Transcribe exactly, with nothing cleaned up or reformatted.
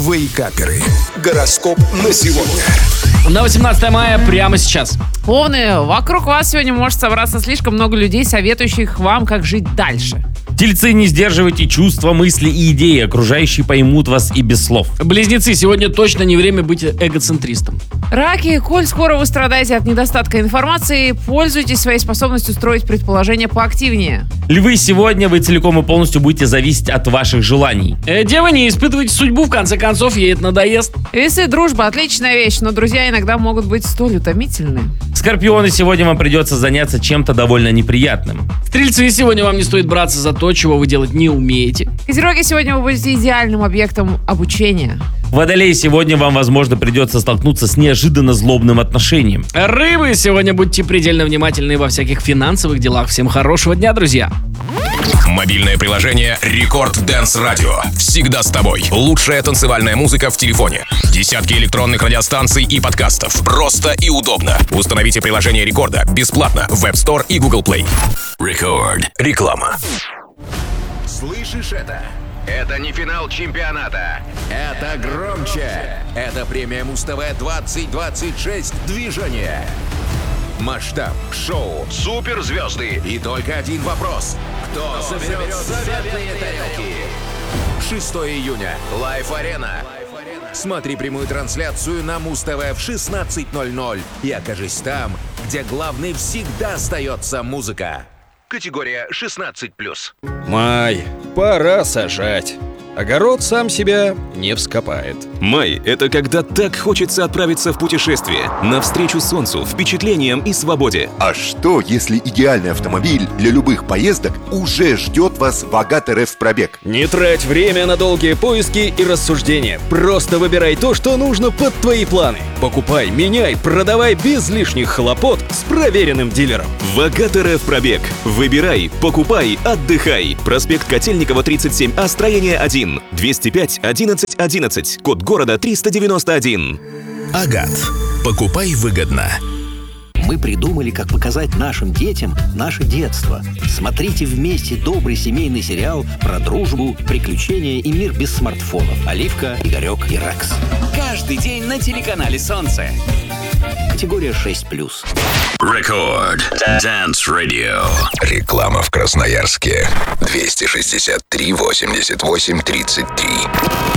Вейкаперы. Гороскоп на сегодня. На восемнадцатое мая прямо сейчас. Овны, вокруг вас сегодня может собраться слишком много людей, советующих вам, как жить дальше. Тельцы, не сдерживайте чувства, мысли и идеи. Окружающие поймут вас и без слов. Близнецы, сегодня точно не время быть эгоцентристом. Раки, коль скоро вы страдаете от недостатка информации, пользуйтесь своей способностью строить предположения поактивнее. Львы, сегодня вы целиком и полностью будете зависеть от ваших желаний. Э, девы, не испытывайте судьбу, в конце концов, ей это надоест. Весы, дружба – отличная вещь, но друзья иногда могут быть столь утомительны. Скорпионы, сегодня вам придется заняться чем-то довольно неприятным. Стрельцы, сегодня вам не стоит браться за то, чего вы делать не умеете. Козероги, сегодня вы будете идеальным объектом обучения. Водолеи, сегодня вам, возможно, придется столкнуться с неожиданно злобным отношением. Рыбы, сегодня будьте предельно внимательны во всяких финансовых делах. Всем хорошего дня, друзья. Мобильное приложение Рекорд Дэнс Радио. Всегда с тобой. Лучшая танцевальная музыка в телефоне. Десятки электронных радиостанций и подкастов. Просто и удобно. Установите приложение Рекорда бесплатно в App Store и Google Play. Рекорд. Реклама. Слышишь это? Это не финал чемпионата. Это громче. Это премия Муз-ТВ двадцать двадцать шесть движение. Масштаб, шоу, суперзвезды и только один вопрос. Кто заберет заветные тарелки? шестого июня. Лайф-арена. Смотри прямую трансляцию на Муз-ТВ в шестнадцать ноль ноль и окажись там, где главной всегда остается музыка. Категория шестнадцать плюс. Май, пора сажать. Огород сам себя не вскопает. Май – это когда так хочется отправиться в путешествие, навстречу солнцу, впечатлениям и свободе. А что, если идеальный автомобиль для любых поездок уже ждет вас в Агат эр эф пробег? Не трать время на долгие поиски и рассуждения. Просто выбирай то, что нужно под твои планы. Покупай, меняй, продавай без лишних хлопот с проверенным дилером. В Агат эр эф пробег. Выбирай, покупай, отдыхай. Проспект Котельникова, тридцать семь А, строение один. двести пять одиннадцать одиннадцать. Код города триста девяносто один. Агат. Покупай выгодно. Мы придумали, как показать нашим детям наше детство. Смотрите вместе добрый семейный сериал про дружбу, приключения и мир без смартфонов. Оливка, Игорек и Рекс. Каждый день на телеканале «Солнце». Категория шесть плюс. Рекорд Dance Radio. Реклама в Красноярске. двести шестьдесят три восемьдесят восемь тридцать три.